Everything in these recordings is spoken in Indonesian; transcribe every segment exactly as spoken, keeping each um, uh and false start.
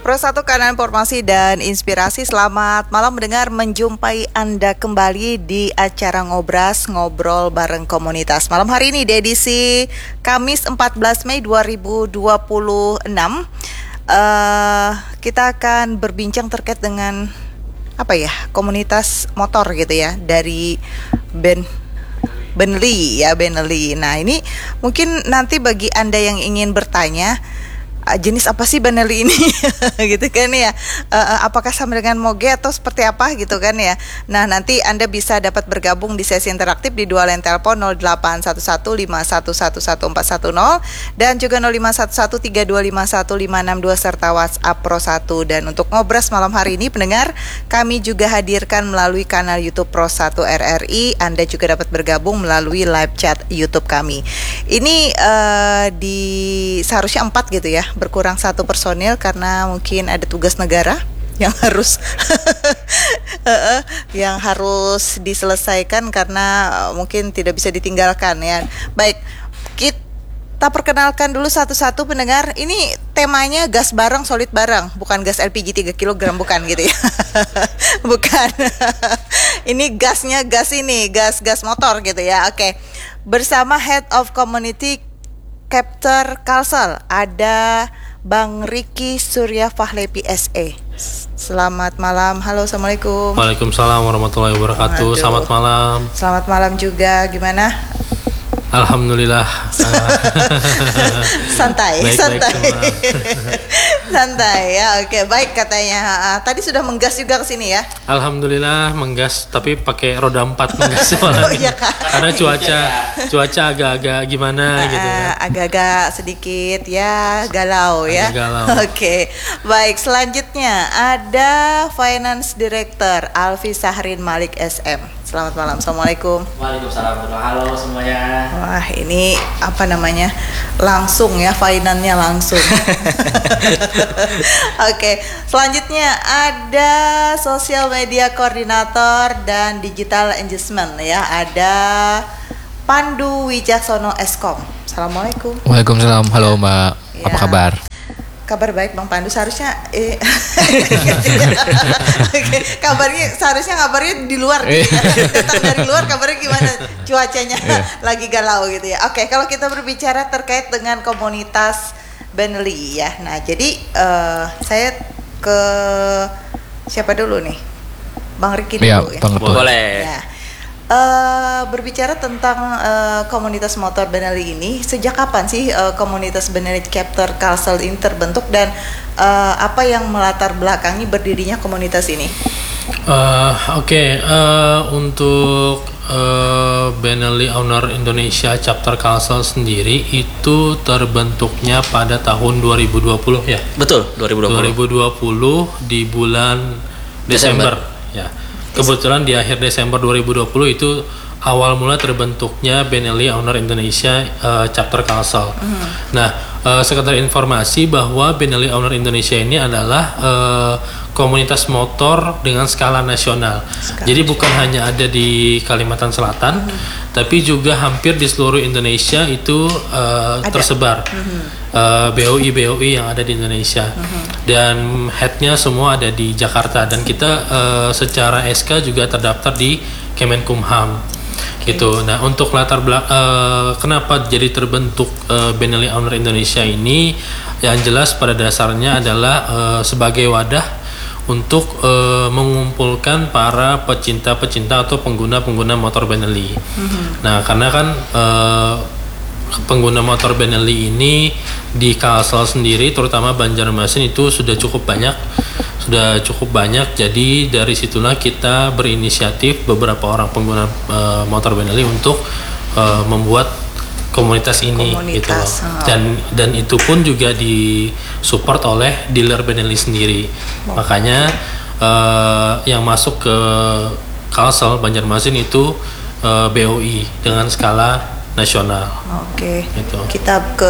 Pro satu Kanan Informasi dan Inspirasi, selamat malam mendengar, menjumpai Anda kembali di acara Ngobras, Ngobrol Bareng Komunitas. Malam hari ini di edisi Kamis empat belas Mei dua ribu dua puluh enam, uh, kita akan berbincang terkait dengan apa ya, komunitas motor gitu ya, dari Ben Benelli ya, Benelli. Nah ini mungkin nanti bagi Anda yang ingin bertanya, jenis apa sih Benelli ini gitu kan ya, uh, apakah sama dengan Moge atau seperti apa gitu kan ya. Nah nanti Anda bisa dapat bergabung di sesi interaktif di dua line telepon nol delapan satu satu lima satu satu satu empat satu nol dan juga nol lima satu satu tiga dua lima satu lima enam dua serta WhatsApp Pro satu. Dan untuk ngobras malam hari ini pendengar, kami juga hadirkan melalui kanal YouTube Pro satu R R I. Anda juga dapat bergabung melalui live chat YouTube kami. Ini uh, di seharusnya empat gitu ya, berkurang satu personil karena mungkin ada tugas negara yang harus yang harus diselesaikan karena mungkin tidak bisa ditinggalkan ya. Baik, kita perkenalkan dulu satu-satu pendengar. Ini temanya gas bareng, solid bareng, bukan gas L P G tiga kilogram, bukan gitu ya. Bukan. Ini gasnya gas ini, gas-gas motor gitu ya. Oke. Bersama Head of Community Captor Kalsel ada Bang Riki Surya Fahlepi S E. Selamat malam. Halo, assalamualaikum. Waalaikumsalam warahmatullahi wabarakatuh. Aduh. Selamat malam. Selamat malam juga. Gimana? Alhamdulillah. santai, baik, santai, baik, santai ya. Oke, baik katanya. Uh, tadi sudah menggas juga ke sini ya. Alhamdulillah menggas, tapi pakai roda empat menggas. Oh iya kan. Karena cuaca, cuaca agak-agak gimana uh, gitu. Ya. Agak-agak sedikit ya galau ya. Galau. Oke, baik. Selanjutnya ada Finance Director Alfi Sahrin Malik S M. Selamat malam, assalamualaikum. Waalaikumsalam, halo semuanya. Wah, ini apa namanya, langsung ya, finance-nya langsung. Oke, selanjutnya ada Social Media Koordinator dan Digital Engagement ya, ada Pandu Wijaksono Eskom. Assalamualaikum. Waalaikumsalam, halo Mbak, ya. Apa kabar? Kabar baik Bang Pandu, seharusnya eh, okay. kabarnya seharusnya kabarnya di luar gitu ya. Datang dari luar, kabarnya gimana cuacanya? Yeah. Lagi galau gitu ya. Oke, okay, kalau kita berbicara terkait dengan komunitas Benelli ya. Nah, jadi uh, saya ke siapa dulu nih? Bang Riki dulu ya, ya. Bang Boleh. Ya. Uh, berbicara tentang uh, komunitas motor Benelli ini, sejak kapan sih uh, komunitas Benelli Captor Kalsel ini terbentuk dan uh, apa yang melatar belakangi berdirinya komunitas ini? Uh, Oke, okay. uh, untuk uh, Benelli Owner Indonesia Chapter Kalsel sendiri itu terbentuknya pada tahun dua ribu dua puluh ya. Betul, dua ribu dua puluh. dua ribu dua puluh di bulan Desember, Desember. Ya. Kebetulan di akhir Desember dua ribu dua puluh itu awal mula terbentuknya Benelli Owner Indonesia uh, Chapter Kalsel. Mm. Nah, uh, sekedar informasi bahwa Benelli Owner Indonesia ini adalah uh, komunitas motor dengan skala nasional. Skala Jadi nasional. Bukan hanya ada di Kalimantan Selatan, mm. tapi juga hampir di seluruh Indonesia itu uh, tersebar. Mm-hmm. Uh, B O I B O I yang ada di Indonesia, uh-huh. dan headnya semua ada di Jakarta, dan kita uh, secara S K juga terdaftar di Kemenkumham, okay. gitu. Nah, untuk latar belakang uh, kenapa jadi terbentuk uh, Benelli Owner Indonesia ini, yang jelas pada dasarnya adalah uh, sebagai wadah untuk uh, mengumpulkan para pecinta-pecinta atau pengguna-pengguna motor Benelli. Uh-huh. Nah, karena kan uh, pengguna motor Benelli ini di Kalsel sendiri, terutama Banjarmasin itu sudah cukup banyak, sudah cukup banyak. Jadi dari situlah kita berinisiatif beberapa orang pengguna uh, motor Benelli untuk uh, membuat komunitas ini, komunitas, gitu. Oh. Dan dan itu pun juga disupport oleh dealer Benelli sendiri. Oh. Makanya uh, yang masuk ke Kalsel Banjarmasin itu uh, B O I dengan skala nasional. Oke. Gitu. Kita ke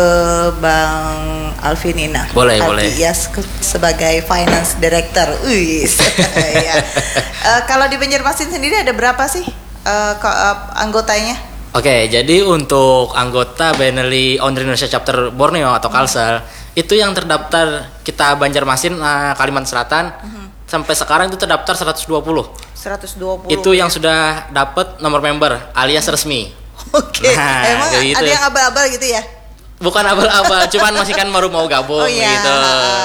Bang Alvinina. Boleh, Alfi, boleh. Ya, sebagai Finance Director. Uis. Ya. Uh, kalau di Banjarmasin sendiri ada berapa sih uh, ko- uh, anggotanya? Oke, jadi untuk anggota Benelli Owner Indonesia Chapter Borneo atau Kalsel, Itu yang terdaftar kita Banjarmasin, uh, Kalimantan Selatan. Uh-huh. Sampai sekarang itu terdaftar seratus dua puluh. seratus dua puluh. Itu yang sudah dapat nomor member alias resmi. Oke. Nah, emang gitu. Ada yang abal-abal gitu ya? Bukan abal-abal, cuman masih kan baru mau gabung oh, iya. gitu.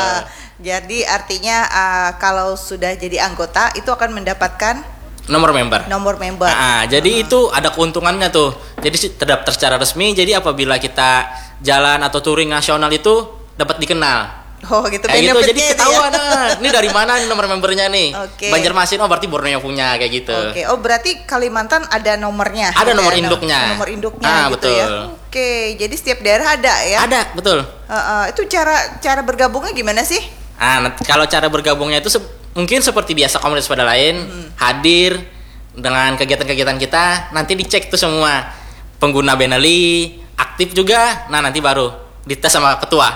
Jadi artinya uh, kalau sudah jadi anggota itu akan mendapatkan nomor member. Nomor member. Nah, jadi uh-huh. itu ada keuntungannya tuh. Jadi terdaftar secara resmi. Jadi apabila kita jalan atau touring nasional itu dapat dikenal. Oh gitu. Kayak gitu. Jadi ketahuan ya? Nah, ini dari mana nih nomor membernya nih? Okay. Banjarmasin, oh berarti Borneo punya kayak gitu. Oke. Okay. Oh berarti Kalimantan ada nomornya. Ada nomor induknya. Nomor induknya ah, gitu betul. ya. Oke. Okay. Jadi setiap daerah ada ya? Ada, betul. Uh, uh, itu cara cara bergabungnya gimana sih? Ah, kalau cara bergabungnya itu se- mungkin seperti biasa komunitas pada lain, hmm. hadir dengan kegiatan-kegiatan kita, nanti dicek tuh semua pengguna Benelli, aktif juga, nah nanti baru dites sama ketua.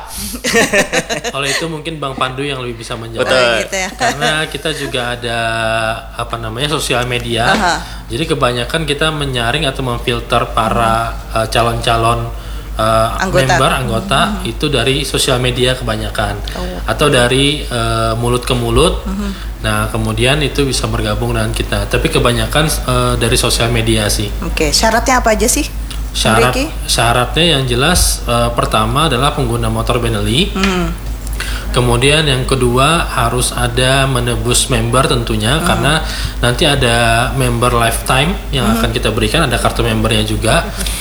Kalau itu mungkin Bang Pandu yang lebih bisa menjawab. Betul. Gitu ya. Karena kita juga ada apa namanya sosial media. Uh-huh. Jadi kebanyakan kita menyaring atau memfilter para uh, calon-calon uh, anggota. member anggota uh-huh. itu dari sosial media kebanyakan, oh. atau dari uh, mulut ke mulut. Uh-huh. Nah kemudian itu bisa bergabung dengan kita. Tapi kebanyakan uh, dari sosial media sih. Oke, okay. Syaratnya apa aja sih? Syarat syaratnya yang jelas uh, pertama adalah pengguna motor Benelli. Hmm. Kemudian yang kedua harus ada menebus member tentunya, hmm. karena nanti ada member lifetime yang hmm. akan kita berikan, ada kartu membernya juga.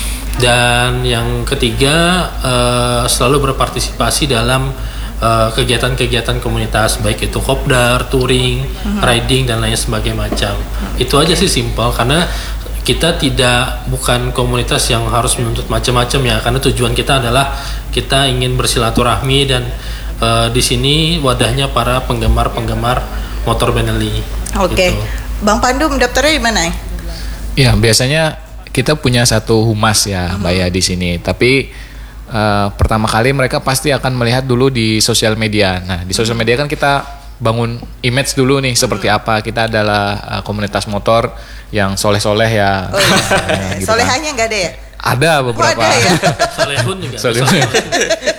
Dan yang ketiga uh, selalu berpartisipasi dalam uh, kegiatan-kegiatan komunitas, baik itu kopdar, touring, hmm. riding dan lain sebagainya macam. Itu aja sih simple, karena kita tidak bukan komunitas yang harus menuntut macam-macam ya, karena tujuan kita adalah kita ingin bersilaturahmi dan uh, di sini wadahnya para penggemar-penggemar motor Benelli. Oke, okay. Gitu. Bang Pandu mendaftarnya di mana? Ya biasanya kita punya satu humas ya, Mbak ya di sini. Tapi uh, pertama kali mereka pasti akan melihat dulu di sosial media. Nah di sosial media kan kita bangun image dulu nih seperti hmm. apa. Kita adalah uh, komunitas motor yang soleh-soleh ya. Oh, iya. Nah, gitu Solehannya nggak kan. Ada ya? Ada beberapa. Oh, ada ya? Solehun juga. Solehun.